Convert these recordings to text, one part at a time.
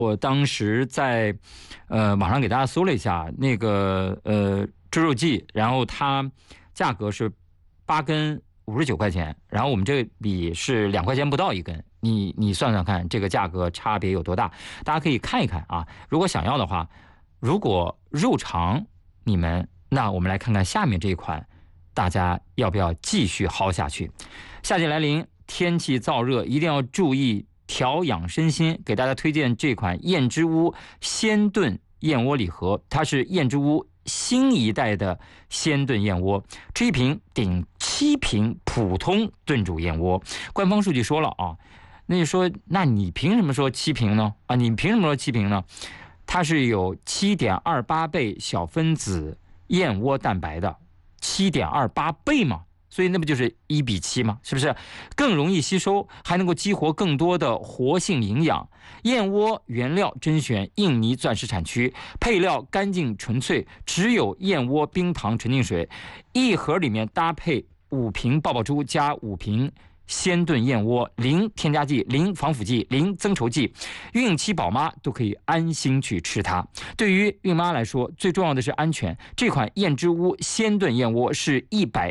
我当时在网上给大家搜了一下那个猪肉季，然后它价格是8根59块钱，然后我们这里是2块钱不到1根，你算算看这个价格差别有多大？大家可以看一看啊。如果想要的话，如果肉肠你们，那我们来看看下面这一款，大家要不要继续薅下去？夏季来临，天气燥热，一定要注意调养身心，给大家推荐这款燕之屋鲜炖燕窝礼盒，它是燕之屋新一代的鲜炖燕窝，这一瓶顶7瓶普通炖煮燕窝。官方数据说了啊，那就说，那你凭什么说7瓶呢？啊，你凭什么说7瓶呢？它是有7.28倍小分子燕窝蛋白的，7.28倍嘛。所以那不就是1:7吗？是不是更容易吸收，还能够激活更多的活性营养？燕窝原料甄选印尼钻石产区，配料干净纯粹，只有燕窝冰糖纯净水，一盒里面搭配5瓶爆爆珠加5瓶鲜炖燕窝，零添加剂、零防腐剂、零增稠剂，孕期宝妈都可以安心去吃它。对于孕妈来说，最重要的是安全。这款燕之屋鲜炖燕窝是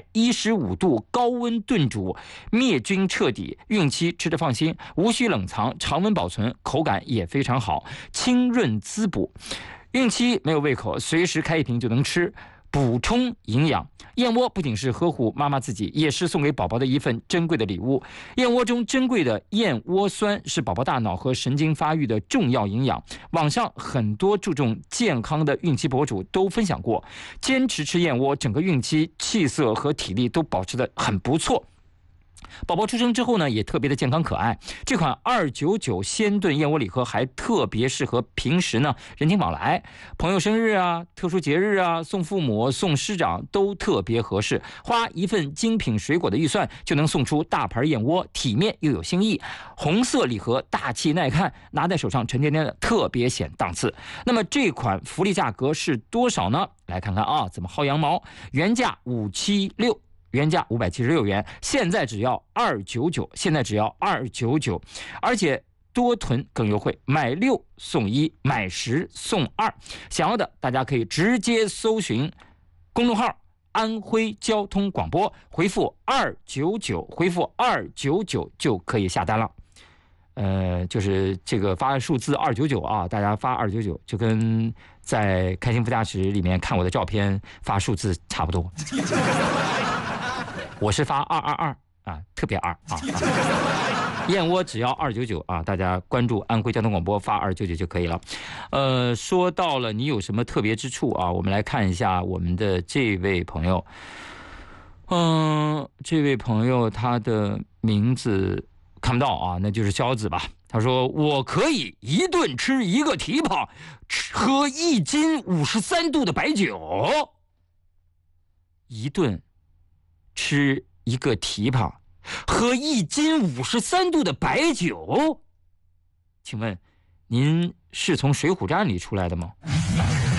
115度高温炖煮，灭菌彻底，孕期吃得放心，无需冷藏，常温保存，口感也非常好，清润滋补。孕期没有胃口，随时开一瓶就能吃，补充营养。燕窝不仅是呵护妈妈自己，也是送给宝宝的一份珍贵的礼物。燕窝中珍贵的燕窝酸是宝宝大脑和神经发育的重要营养。网上很多注重健康的孕期博主都分享过，坚持吃燕窝，整个孕期气色和体力都保持得很不错。宝宝出生之后呢，也特别的健康可爱。这款299鲜炖燕窝礼盒还特别适合平时呢人情往来，朋友生日啊、特殊节日啊、送父母、送师长都特别合适。花一份精品水果的预算就能送出大盘燕窝，体面又有新意。红色礼盒大气耐看，拿在手上沉甸甸的，特别显档次。那么这款福利价格是多少呢？来看看啊，怎么薅羊毛？原价576。原价576元，现在只要299，现在只要299，而且多囤更优惠，买6送1，买10送2。想要的大家可以直接搜寻公众号安徽交通广播，回复299，回复299就可以下单了。就是这个发数字299啊，大家发299，就跟在开心副驾驶里面看我的照片发数字差不多。我是发222啊，特别2啊。燕窝只要299啊，大家关注安徽交通广播发299就可以了。说到了你有什么特别之处啊？我们来看一下我们的这位朋友。这位朋友他的名字看不到啊，那就是肖子吧。他说我可以一顿吃1个蹄膀，喝1斤53度的白酒。一顿吃1个蹄膀，喝1斤53度的白酒，请问您是从《水浒传》里出来的吗？